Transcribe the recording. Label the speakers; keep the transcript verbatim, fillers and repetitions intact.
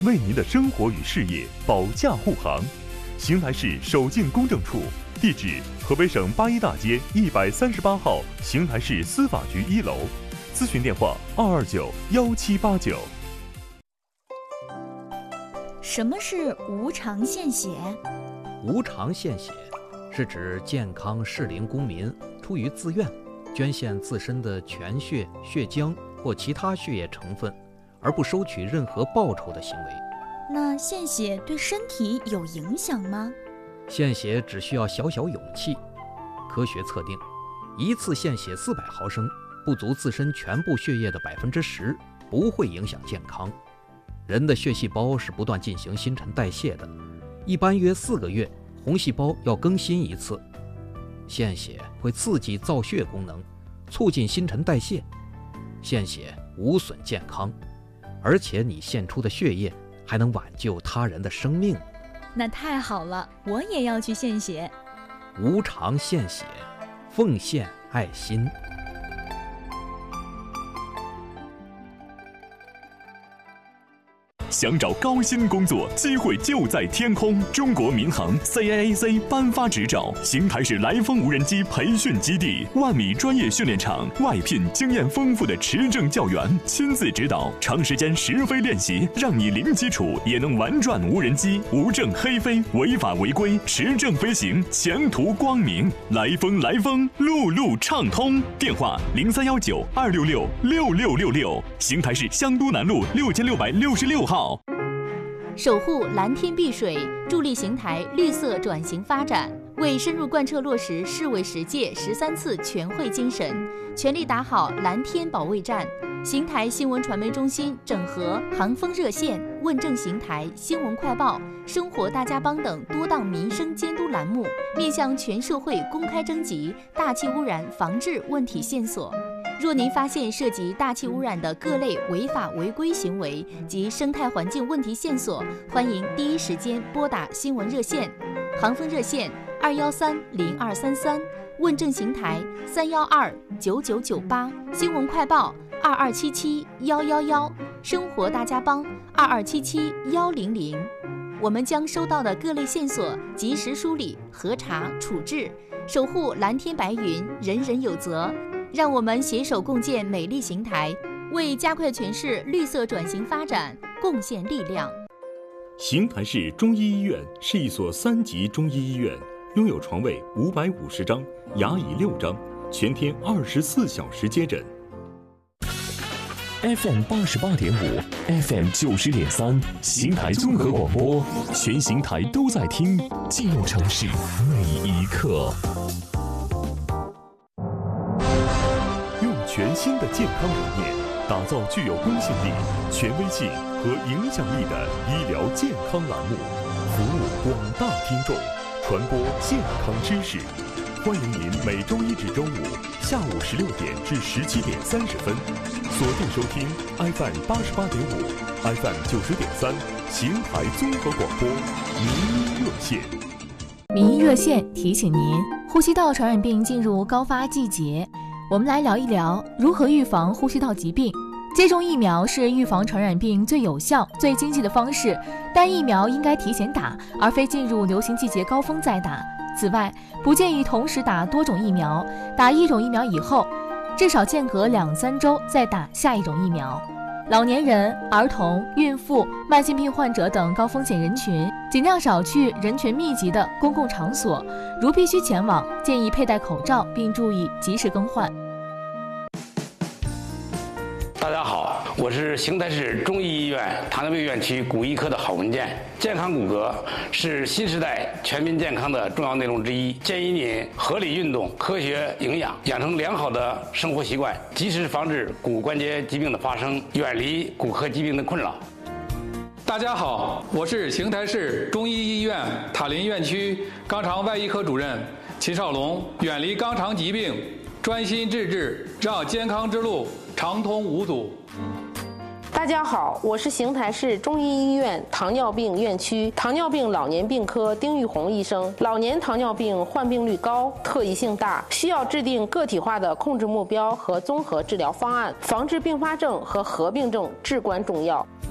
Speaker 1: 为您的生活与事业保驾护航。邢台市首进公证处，地址河北省八一大街一百三十八号邢台市司法局一楼，咨询电话二二九幺七八九。
Speaker 2: 什么是无偿献血？
Speaker 3: 无偿献血是指健康适龄公民出于自愿捐献自身的全血、血浆或其他血液成分，而不收取任何报酬的行为。
Speaker 2: 那献血对身体有影响吗？
Speaker 3: 献血只需要小小勇气。科学测定，一次献血四百毫升，不足自身全部血液的百分之十，不会影响健康。人的血细胞是不断进行新陈代谢的，一般约四个月，红细胞要更新一次。献血会刺激造血功能，促进新陈代谢。献血无损健康，而且你献出的血液还能挽救他人的生命。
Speaker 2: 那太好了，我也要去献血。
Speaker 3: 无偿献血，奉献爱心。
Speaker 1: 想找高薪工作，机会就在天空。中国民航 C A A C 颁发执照，邢台市来风无人机培训基地，万米专业训练场，外聘经验丰富的持证教员，亲自指导，长时间实飞练习，让你零基础也能玩转无人机，无证黑飞，违法违规，持证飞行，前途光明。来风来风，路路畅通。电话零三幺九二六六六六六六，邢台市香都南路六千六百六十六号。
Speaker 4: 守护蓝天碧水，助力邢台绿色转型发展，为深入贯彻落实市委十届十三次全会精神，全力打好蓝天保卫战。邢台新闻传媒中心整合航风热线、问政邢台、新闻快报、生活大家帮等多档民生监督栏目，面向全社会公开征集大气污染防治问题线索。若您发现涉及大气污染的各类违法违规行为及生态环境问题线索，欢迎第一时间拨打新闻热线，航风热线二幺三零二三三，问政邢台三幺二九九九八，新闻快报二二七七幺幺幺，生活大家帮二二七七幺零零。我们将收到的各类线索及时梳理、核查、处置，守护蓝天白云，人人有责。让我们携手共建美丽邢台，为加快全市绿色转型发展贡献力量。
Speaker 1: 邢台市中医医院是一所三级中医医院，拥有床位五百五十张，牙椅六张，全天二十四小时接诊。
Speaker 5: F M 八十八点五 ，F M 九十点三，邢台综合广播，全邢台都在听，进入城市每一刻。
Speaker 1: 全新的健康理念，打造具有公信力、权威性和影响力的医疗健康栏目，服务广大听众，传播健康知识。欢迎您每周一至周五下午十六点至十七点三十分，锁定收听 F M 八十八点五、F M 九十点三邢台综合广播民医热线。
Speaker 6: 民医热线提醒您，呼吸道传染病进入高发季节。我们来聊一聊如何预防呼吸道疾病。接种疫苗是预防传染病最有效、最经济的方式，但疫苗应该提前打，而非进入流行季节高峰再打。此外，不建议同时打多种疫苗，打一种疫苗以后，至少间隔两三周再打下一种疫苗。老年人、儿童、孕妇、慢性病患者等高风险人群，尽量少去人群密集的公共场所。如必须前往，建议佩戴口罩，并注意及时更换。
Speaker 7: 大家好，我是邢台市中医医院糖尿病院区骨医科的郝文健。健康骨骼是新时代全民健康的重要内容之一，建议您合理运动、科学营养，养成良好的生活习惯，及时防治骨关节疾病的发生，远离骨科疾病的困扰。
Speaker 8: 大家好，我是邢台市中医医院塔林院区肛肠外医科主任秦少龙。远离肛肠疾病，专心致志，让健康之路畅通无阻。
Speaker 9: 大家好，我是邢台市中医医院糖尿病院区糖尿病老年病科丁玉红医生。老年糖尿病患病率高，特异性大，需要制定个体化的控制目标和综合治疗方案，防治并发症和合并症至关重要。